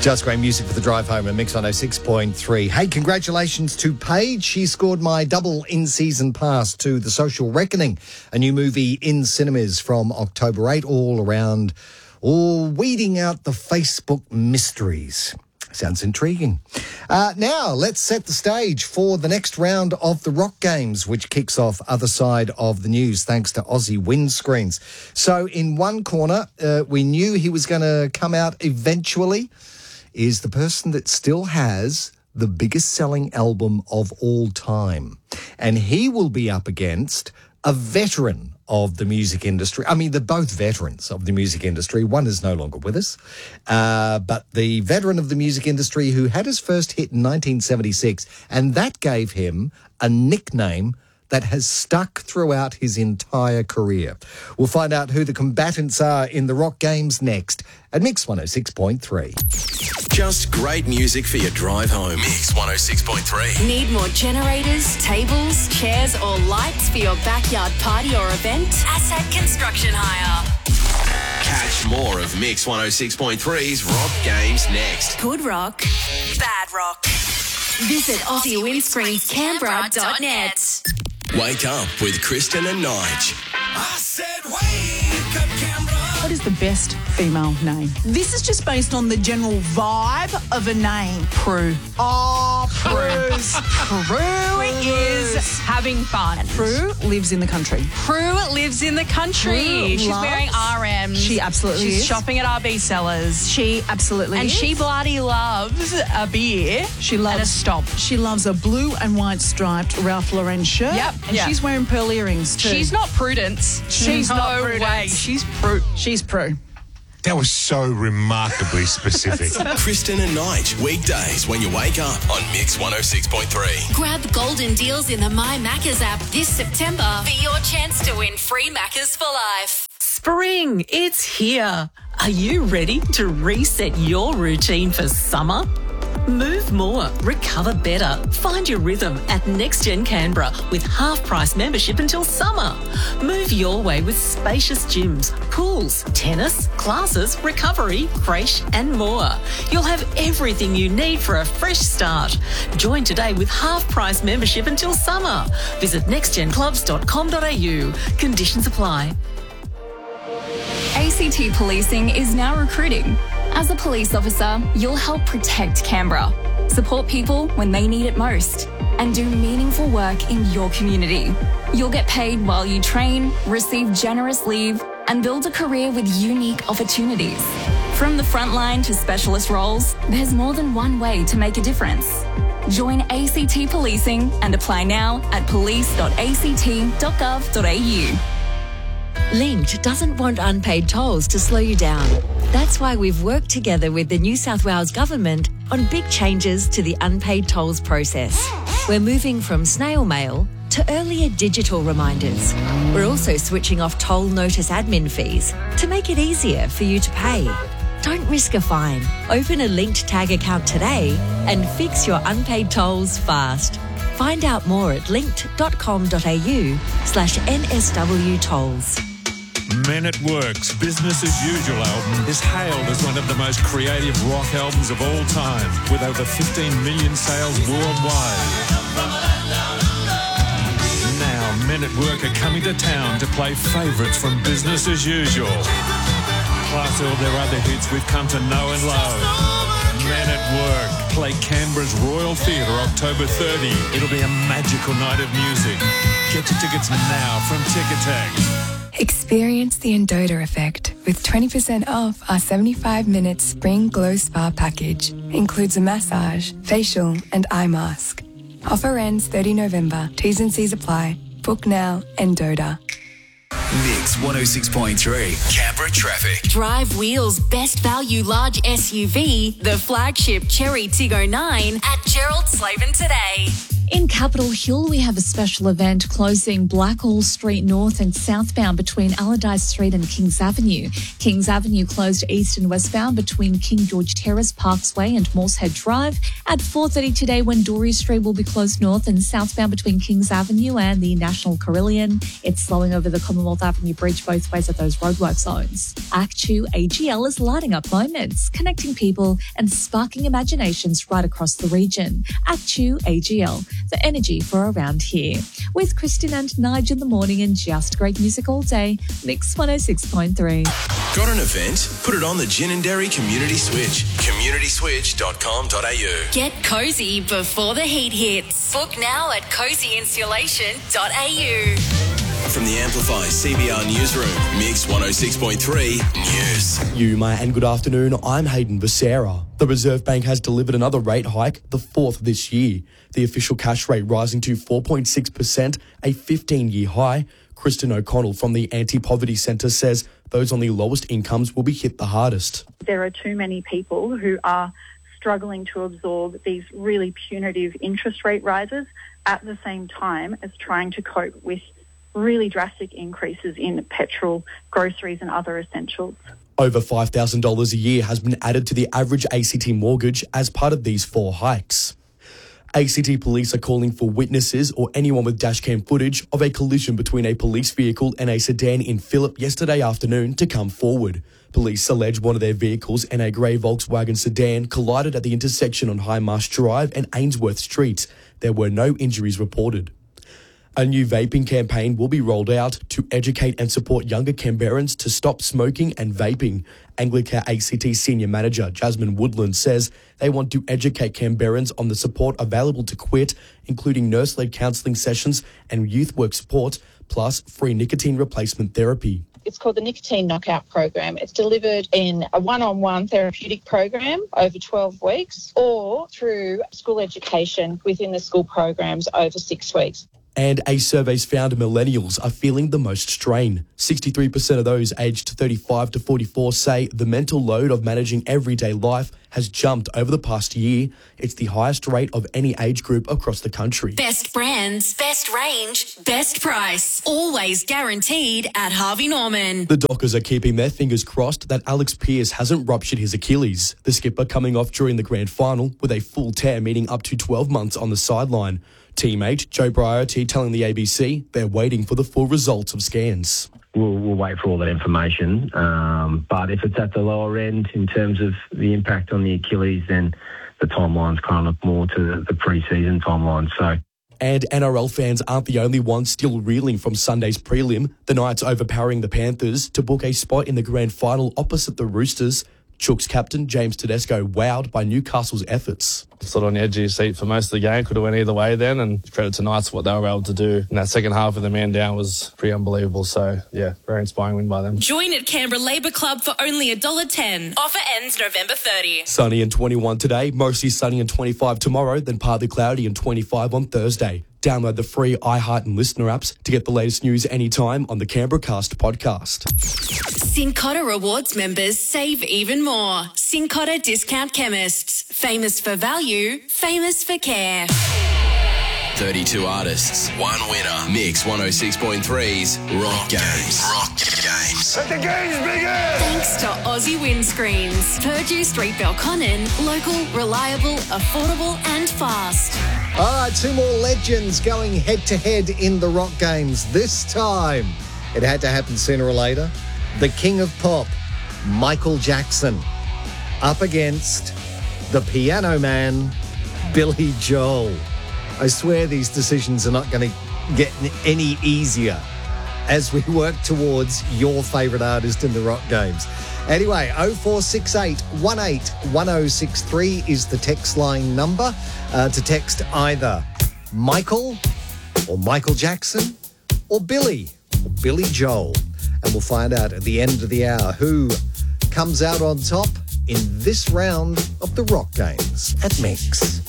Just great music for the drive home at Mix 106.3. Hey, congratulations to Paige. She scored my double in-season pass to The Social Reckoning, a new movie in cinemas from October 8, all weeding out the Facebook mysteries. Sounds intriguing. Now, let's set the stage for the next round of the Rock Games, which kicks off other side of the news, thanks to Aussie Windscreens. So in one corner, we knew he was going to come out eventually, is the person that still has the biggest selling album of all time. And he will be up against a veteran of the music industry. I mean, they're both veterans of the music industry. One is no longer with us. But the veteran of the music industry who had his first hit in 1976, and that gave him a nickname that has stuck throughout his entire career. We'll find out who the combatants are in the Rock Games next at Mix 106.3. Just great music for your drive home. Mix 106.3. Need more generators, tables, chairs or lights for your backyard party or event? Asset Construction Hire. Catch more of Mix 106.3's Rock Games next. Good rock, bad rock. Visit AussieWindscreensCanberra.net. Wake up with Kristen and Nige. I said wake up, Canberra. What is the best female name? This is just based on the general vibe of a name. Prue. Oh, Prue's. Prue is having fun. Prue lives in the country. Prue lives in the country. Prue She's wearing RMs. She absolutely She's is. shopping at RB Sellers. She absolutely And is. she bloody loves a beer She loves and a stomp. She loves a blue and white striped Ralph Lauren shirt. Yep, And yeah. she's wearing pearl earrings too. She's not Prudence. She's no not Prudence. way. She's Prue. She's Prue. That was so remarkably specific. Kristen and Nige, weekdays when you wake up on Mix 106.3. Grab golden deals in the My Maccas app this September for your chance to win free Maccas for life. Spring, it's here. Are you ready to reset your routine for summer? Move more, recover better. Find your rhythm at NextGen Canberra with half-price membership until summer. Move your way with spacious gyms, pools, tennis, classes, recovery, creche and more. You'll have everything you need for a fresh start. Join today with half-price membership until summer. Visit nextgenclubs.com.au. Conditions apply. ACT Policing is now recruiting. As a police officer, you'll help protect Canberra, support people when they need it most, and do meaningful work in your community. You'll get paid while you train, receive generous leave, and build a career with unique opportunities. From the front line to specialist roles, there's more than one way to make a difference. Join ACT Policing and apply now at police.act.gov.au. Linked doesn't want unpaid tolls to slow you down. That's why we've worked together with the New South Wales Government on big changes to the unpaid tolls process. We're moving from snail mail to earlier digital reminders. We're also switching off toll notice admin fees to make it easier for you to pay. Don't risk a fine. Open a Linked Tag account today and fix your unpaid tolls fast. Find out more at linked.com.au/NSW tolls. Men at Work's Business as Usual album is hailed as one of the most creative rock albums of all time, with over 15 million sales worldwide. Now, Men at Work are coming to town to play favourites from Business as Usual, plus all their other hits we've come to know and love. Men at Work play Canberra's Royal Theatre October 30. It'll be a magical night of music. Get your tickets now from Ticketek. Experience the Endota effect with 20% off our 75-minute Spring Glow Spa package. Includes a massage, facial and eye mask. Offer ends 30 November. T's and C's apply. Book now, Endota. Mix 106.3. Canberra traffic. Drive Wheels Best Value Large SUV, the flagship Cherry Tiggo 9 at Gerald Slaven today. In Capitol Hill, we have a special event closing Blackall Street north and southbound between Allardyce Street and Kings Avenue. Kings Avenue closed east and westbound between King George Terrace, Parksway and Moorehead Drive. At 4:30 today, Wendouree Street will be closed north and southbound between Kings Avenue and the National Carillon. It's slowing over the Commonwealth Avenue Bridge both ways at those roadwork zones. Act2 AGL is lighting up moments, connecting people and sparking imaginations right across the region. Act2 AGL, the energy for around here. With Kristen and Nige in the morning and just great music all day, Mix 106.3. Got an event? Put it on the Gin and Dairy Community Switch. communityswitch.com.au. Get cozy before the heat hits. Book now at cozyinsulation.au. From the Amplify CBR Newsroom, Mix 106.3 News. Yuma and good afternoon, I'm Hayden Becerra. The Reserve Bank has delivered another rate hike, the fourth this year. The official cash rate rising to 4.6%, a 15-year high. Kristen O'Connell from the Anti-Poverty Centre says those on the lowest incomes will be hit the hardest. There are too many people who are struggling to absorb these really punitive interest rate rises at the same time as trying to cope with really drastic increases in petrol, groceries and other essentials. Over $5,000 a year has been added to the average ACT mortgage as part of these four hikes. ACT police are calling for witnesses or anyone with dashcam footage of a collision between a police vehicle and a sedan in Phillip yesterday afternoon to come forward. Police allege one of their vehicles and a grey Volkswagen sedan collided at the intersection on High Marsh Drive and Ainsworth Street. There were no injuries reported. A new vaping campaign will be rolled out to educate and support younger Canberrans to stop smoking and vaping. Anglicare ACT Senior Manager Jasmine Woodland says they want to educate Canberrans on the support available to quit, including nurse-led counselling sessions and youth work support, plus free nicotine replacement therapy. It's called the Nicotine Knockout Program. It's delivered in a one-on-one therapeutic program over 12 weeks or through school education within the school programs over 6 weeks. And a survey's found millennials are feeling the most strain. 63% of those aged 35 to 44 say the mental load of managing everyday life has jumped over the past year. It's the highest rate of any age group across the country. Best brands, best range, best price. Always guaranteed at Harvey Norman. The Dockers are keeping their fingers crossed that Alex Pearce hasn't ruptured his Achilles. The skipper coming off during the grand final with a full tear, meaning up to 12 months on the sideline. Teammate Joe Briarty telling the ABC they're waiting for the full results of scans. We'll wait for all that information, but if it's at the lower end in terms of the impact on the Achilles, then the timeline's kind of more to the pre-season timeline. And NRL fans aren't the only ones still reeling from Sunday's prelim. The Knights overpowering the Panthers to book a spot in the grand final opposite the Roosters. Chooks captain James Tedesco wowed by Newcastle's efforts. Sort of on the edge of your seat for most of the game. Could have went either way then, and credit to Knights for what they were able to do. And that second half with the man down was pretty unbelievable. So, yeah, very inspiring win by them. Join at Canberra Labour Club for only $1.10. Offer ends November 30. Sunny and 21 today, mostly sunny and 25 tomorrow, then partly cloudy and 25 on Thursday. Download the free iHeart and Listener apps to get the latest news anytime on the Canberra Cast podcast. Cincotta Rewards members save even more. Cincotta Discount Chemists. Famous for value, famous for care. 32 artists, one winner. Mix 106.3's Rock Games. Rock Games. Let the games begin! Thanks to Aussie Windscreens. Purdue Street Belconnen. Local, reliable, affordable and fast. All right, two more legends going head-to-head in the Rock Games. This time, it had to happen sooner or later. The King of Pop, Michael Jackson, up against the Piano Man, Billy Joel. I swear these decisions are not going to get any easier as we work towards your favourite artist in the Rock Games. Anyway, 0468 181063 is the text line number to text either Michael or Michael Jackson or Billy Joel. And we'll find out at the end of the hour who comes out on top in this round of the Rock Games at Mix.